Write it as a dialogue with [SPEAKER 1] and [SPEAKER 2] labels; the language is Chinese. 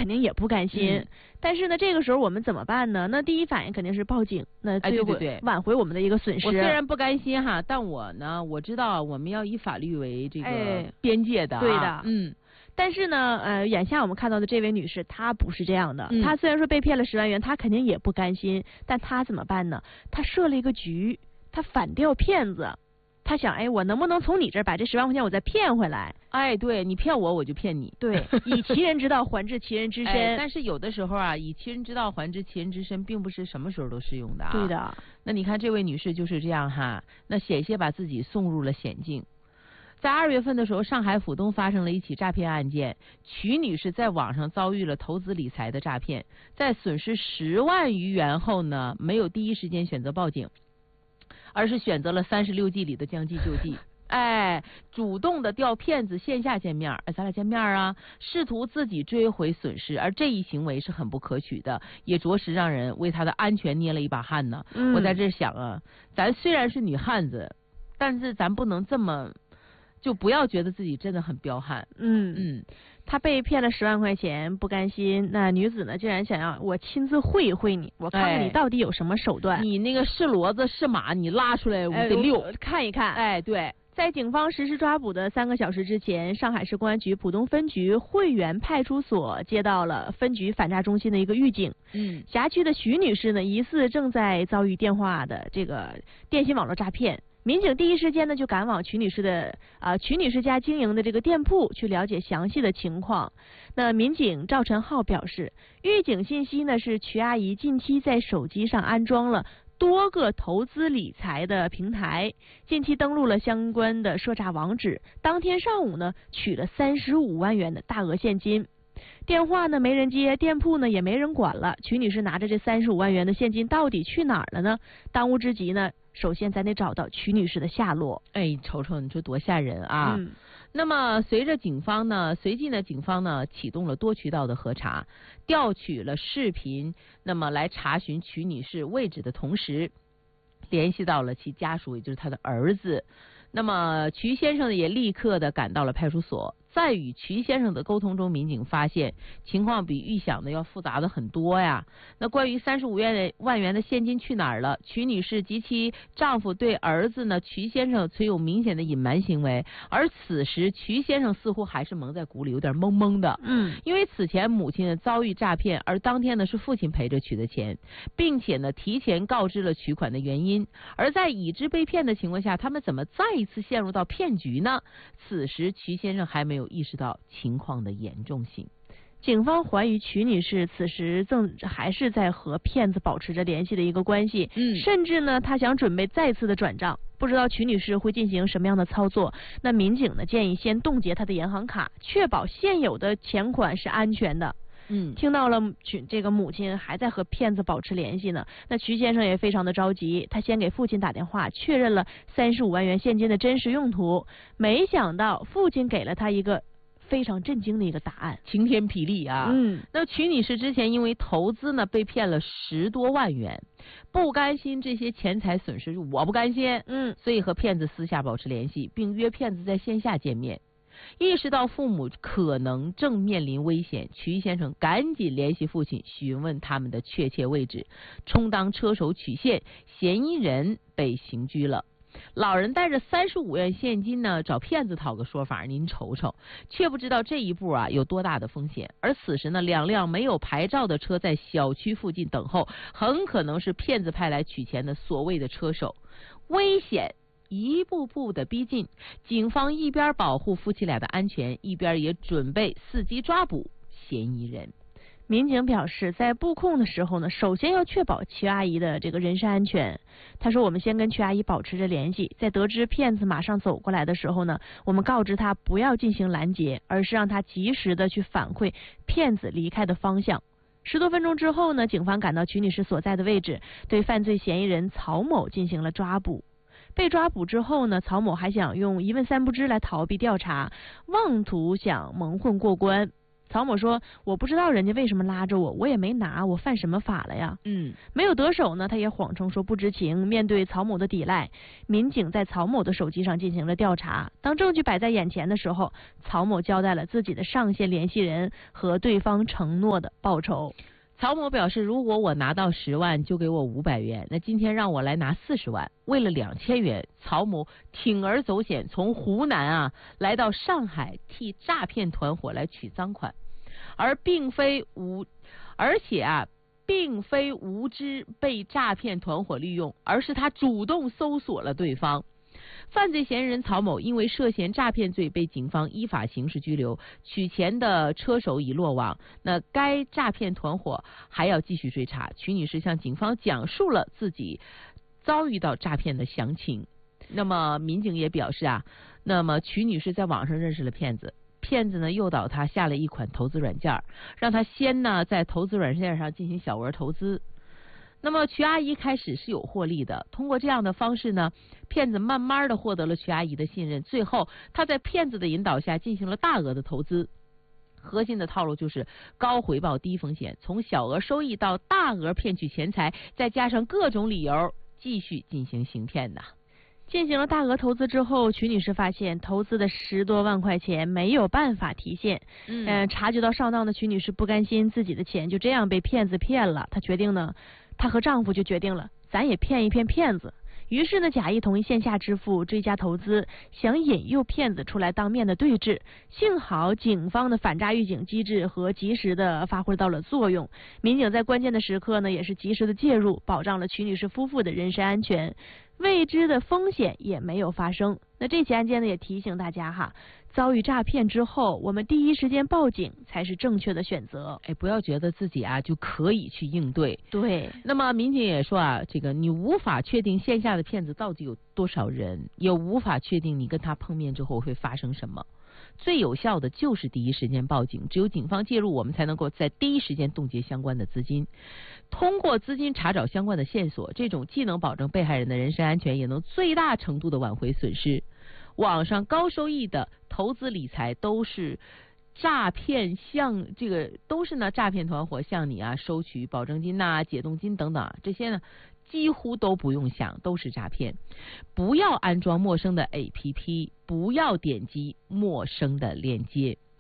[SPEAKER 1] 肯定也不甘心。但是呢，这个时候我们怎么办呢？那第一反应肯定是报警，那
[SPEAKER 2] 对，
[SPEAKER 1] 挽回我们的一个损失。
[SPEAKER 2] 我虽然不甘心哈，但我呢，我知道我们要以法律为这个边界的。
[SPEAKER 1] 对的，但是呢，眼下我们看到的这位女士，她不是这样的。她虽然说被骗了10万元，她肯定也不甘心，但她怎么办呢？她设了一个局，她反钓骗子。她想，我能不能从你这儿把这10万块钱我再骗回来？
[SPEAKER 2] 对，你骗我，我就骗你。
[SPEAKER 1] 对，以其人之道还治其人之身。
[SPEAKER 2] 但是有的时候啊，以其人之道还治其人之身，并不是什么时候都适用的啊。
[SPEAKER 1] 对的。
[SPEAKER 2] 那你看这位女士就是这样哈，那险些把自己送入了险境。在2月份的时候，上海浦东发生了一起诈骗案件，曲女士在网上遭遇了投资理财的诈骗，在损失10万余元后呢，没有第一时间选择报警，而是选择了36计里的将计就计。主动的调骗子线下见面，咱俩见面啊，试图自己追回损失，而这一行为是很不可取的，也着实让人为他的安全捏了一把汗呢。我在这想啊，咱虽然是女汉子，但是咱不能这么，就不要觉得自己真的很彪悍。
[SPEAKER 1] 她被骗了10万块钱，不甘心，那女子呢竟然想要我亲自会一会你，我看看你到底有什么手段。
[SPEAKER 2] 你那个是骡子是马，你拉出来我得溜
[SPEAKER 1] 看一看。
[SPEAKER 2] 对。
[SPEAKER 1] 在警方实施抓捕的3个小时之前，上海市公安局浦东分局汇源派出所接到了分局反诈中心的一个预警。辖区的徐女士呢，疑似正在遭遇电话的这个电信网络诈骗。民警第一时间呢就赶往曲女士家经营的这个店铺去了解详细的情况。那民警赵晨浩表示，预警信息呢是曲阿姨近期在手机上安装了多个投资理财的平台，近期登录了相关的涉诈网址，当天上午呢取了35万元的大额现金。电话呢没人接，店铺呢也没人管了，曲女士拿着这35万元的现金到底去哪儿了呢？当务之急呢，首先咱得找到曲女士的下落。
[SPEAKER 2] 瞅瞅你说多吓人啊！那么随即警方呢启动了多渠道的核查，调取了视频，那么来查询曲女士位置的同时，联系到了其家属，也就是他的儿子。那么曲先生也立刻的赶到了派出所。在与曲先生的沟通中，民警发现情况比预想的要复杂的很多呀。那关于35万元的现金去哪儿了，曲女士及其丈夫对儿子呢曲先生存有明显的隐瞒行为，而此时曲先生似乎还是蒙在鼓里，有点懵懵的。因为此前母亲遭遇诈骗，而当天呢是父亲陪着取的钱，并且呢提前告知了取款的原因，而在已知被骗的情况下，他们怎么再一次陷入到骗局呢？此时曲先生还没有意识到情况的严重性。
[SPEAKER 1] 警方怀疑曲女士此时还是在和骗子保持着联系的一个关系，甚至呢，她想准备再次的转账，不知道曲女士会进行什么样的操作。那民警呢建议先冻结她的银行卡，确保现有的钱款是安全的。听到了这个母亲还在和骗子保持联系呢，那曲先生也非常的着急，他先给父亲打电话确认了35万元现金的真实用途，没想到父亲给了他一个非常震惊的一个答案，
[SPEAKER 2] 晴天霹雳啊！那曲女士之前因为投资呢被骗了10多万元，不甘心这些钱财损失，我不甘心，所以和骗子私下保持联系，并约骗子在线下见面。意识到父母可能正面临危险，曲先生赶紧联系父亲询问他们的确切位置，充当车手曲线，嫌疑人被刑拘了。老人带着35万现金呢找骗子讨个说法，您瞅瞅，却不知道这一步啊有多大的风险。而此时呢，2辆没有牌照的车在小区附近等候，很可能是骗子派来取钱的所谓的车手。危险一步步的逼近，警方一边保护夫妻俩的安全，一边也准备伺机抓捕嫌疑人。
[SPEAKER 1] 民警表示，在布控的时候呢，首先要确保曲阿姨的这个人身安全。他说，我们先跟曲阿姨保持着联系，在得知骗子马上走过来的时候呢，我们告知他不要进行拦截，而是让他及时的去反馈骗子离开的方向。10多分钟之后呢，警方赶到曲女士所在的位置，对犯罪嫌疑人曹某进行了抓捕。被抓捕之后呢，曹某还想用一问三不知来逃避调查，妄图想蒙混过关。 曹某说：“我不知道人家为什么拉着我，我也没拿，我犯什么法了呀？”没有得手呢，他也谎称说不知情。面对曹某的抵赖，民警在曹某的手机上进行了调查。当证据摆在眼前的时候，曹某交代了自己的上线联系人和对方承诺的报酬。
[SPEAKER 2] 曹某表示，如果我拿到10万，就给我500元。那今天让我来拿40万，为了2000元，曹某铤而走险，从湖南来到上海替诈骗团伙来取赃款，并非无知被诈骗团伙利用，而是他主动搜索了对方。犯罪嫌疑人曹某因为涉嫌诈骗罪被警方依法刑事拘留，取钱的车手已落网。那该诈骗团伙还要继续追查。曲女士向警方讲述了自己遭遇到诈骗的详情。那么民警也表示那么曲女士在网上认识了骗子，骗子呢诱导她下了一款投资软件，让她先呢在投资软件上进行小额投资。那么曲阿姨开始是有获利的，通过这样的方式呢，骗子慢慢的获得了曲阿姨的信任，最后她在骗子的引导下进行了大额的投资。核心的套路就是高回报低风险，从小额收益到大额骗取钱财，再加上各种理由继续进行行骗的。
[SPEAKER 1] 进行了大额投资之后，曲女士发现投资的10多万块钱没有办法提现。察觉到上当的曲女士不甘心自己的钱就这样被骗子骗了，她和丈夫就决定了，咱也骗一骗骗子。于是呢，假意同意线下支付追加投资，想引诱骗子出来当面的对质。幸好警方的反诈预警机制和及时的发挥到了作用，民警在关键的时刻呢，也是及时的介入，保障了曲女士夫妇的人身安全，未知的风险也没有发生。那这起案件呢，也提醒大家遭遇诈骗之后，我们第一时间报警才是正确的选择。
[SPEAKER 2] 不要觉得自己就可以去应对。
[SPEAKER 1] 对。
[SPEAKER 2] 那么民警也说这个你无法确定线下的骗子到底有多少人，也无法确定你跟他碰面之后会发生什么。最有效的就是第一时间报警，只有警方介入，我们才能够在第一时间冻结相关的资金。通过资金查找相关的线索，这种既能保证被害人的人身安全，也能最大程度的挽回损失。网上高收益的投资理财都是诈骗都是诈骗团伙向你收取保证金解冻金等等这些呢几乎都不用想，都是诈骗。不要安装陌生的 APP， 不要点击陌生的链接。